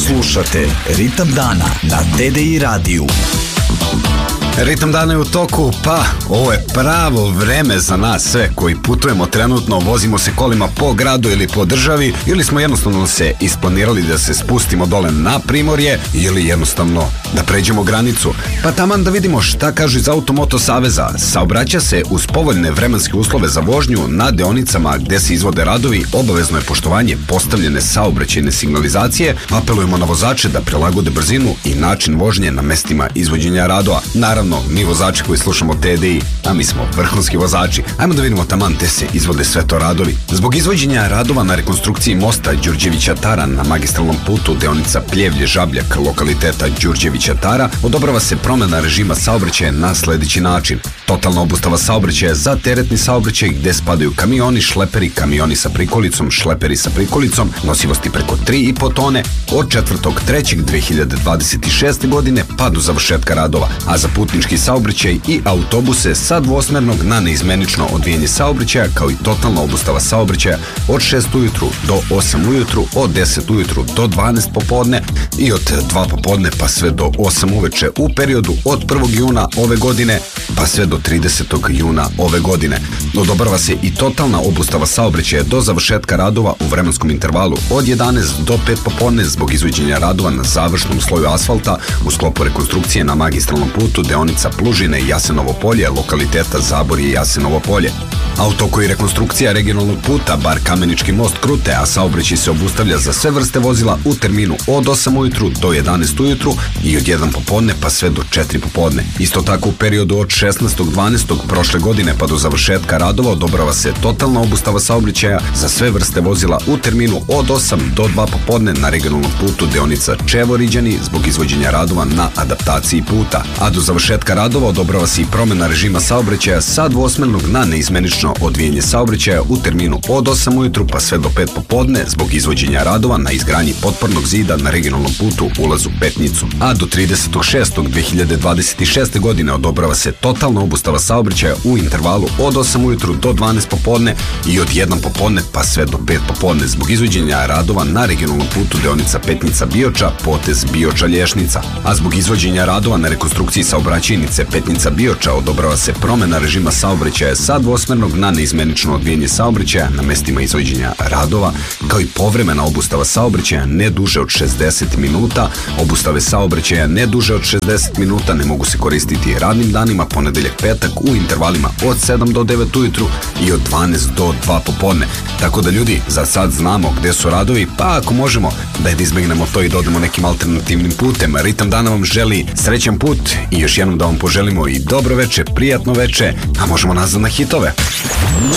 Slušate Ritam dana na TDI radiju. Ritam dana je u toku, pa ovo je pravo vreme za nas sve koji putujemo trenutno, vozimo se kolima po gradu ili po državi, ili smo jednostavno se isplanirali da se spustimo dole na Primorje, ili jednostavno da pređemo granicu. Pa taman da vidimo šta kažu iz Automoto Saveza. Saobraća se uz povoljne vremenske uslove za vožnju na deonicama gde se izvode radovi, obavezno je poštovanje postavljene saobraćajne signalizacije. Apelujemo na vozače da prilagode brzinu i način vožnje na mestima izvođenja radova. Naravno, mi vozači koji slušamo TDI, a mi smo vrhunski vozači. Ajmo da vidimo taman te se izvode sve to radovi. Zbog izvođenja radova na rekonstrukciji mosta Đurđevića Tara na magistralnom putu deonica Pljevlje-Žabljak lokaliteta Đurđevića Tara odobrava se promena režima saobraćaja na sledeći način. Totalna obustava saobraćaja za teretni saobraćaj gde spadaju kamioni, šleperi, kamioni sa prikolicom, šleperi sa prikolicom, nosivosti preko 3,5 tone od 4.3.2026. godine pa do završetka radova, a za putnički saobraćaj i autobuse sa dvosmernog na neizmenično odvijanje saobraćaja kao i totalna obustava saobraćaja od 6 ujutru do 8 ujutru, od 10 ujutru do 12 popodne i od 2 popodne pa sve do 8 uveče u periodu od 1. juna ove godine pa sve do 30. juna ove godine. Odobrava se i totalna obustava saobraćaja do završetka radova u vremenskom intervalu od 11 do 5 popodne zbog izvođenja radova na završnom sloju asfalta u sklopu rekonstrukcije na magistralnom putu deonica Plužine i Jasenovo polje lokaliteta Zaborje i Jasenovo polje. Autoko i rekonstrukcija regionalnog puta bar Kamenički most Krute, a saobraćaj se obustavlja za sve vrste vozila u terminu od 8 ujutru do 11 ujutru i od 1 popodne pa sve do 4 popodne. Isto tako u periodu od 16.12. prošle godine pa do završetka radova odobrava se totalna obustava saobraćaja za sve vrste vozila u terminu od 8 do 2 popodne na regionalnom putu deonica Čevoriđani zbog izvođenja radova na adaptaciji puta, a do završetka radova odobrava se i promena režima saobraćaja sa dvosmernog na neizmenično odvijanje saobraćaja u terminu od 8 ujutru pa sve do 5 popodne zbog izvođenja radova na izgradnji potpornog zida na regionalnom putu ulazu Petnicu, a do 30.6.2026. godine odobrava se totalna obustava saobraćaja u intervalu od 8 ujutru do 12 popodne i od 1 popodne pa sve do 5 popodne zbog izvođenja radova na regionalnom putu deonica Petnica-Bioča, potez Bioča-Lješnica, a zbog izvođenja radova na rekonstrukciji saobraćajnice Petnica-Bioča odobrava se promena režima saobraćaja sa dvosmernog na neizmenično odvijanje saobraćaja na mestima izvođenja radova, kao i povremena obustava saobraćaja ne duže od 60 minuta. Obustave saobraćaja ne duže od 60 minuta ne mogu se koristiti radnim danima, ponedeljak, petak u intervalima od 7 do 9 ujutru i od 12 do 2 popodne. Tako da ljudi, za sad znamo gde su radovi, pa ako možemo da izbegnemo to i da odemo nekim alternativnim putem. Ritam dana vam želi srećan put i još jednom da vam poželimo i dobro veče, prijatno veče, a možemo nazad na hitove.